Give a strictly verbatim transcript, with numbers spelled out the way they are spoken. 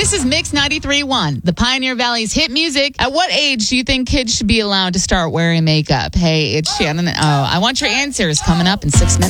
This is Mix ninety-three point one, the Pioneer Valley's hit music. At what age do you think kids should be allowed to start wearing makeup? Hey, it's Shannon. Oh, I want your answers coming up in six minutes.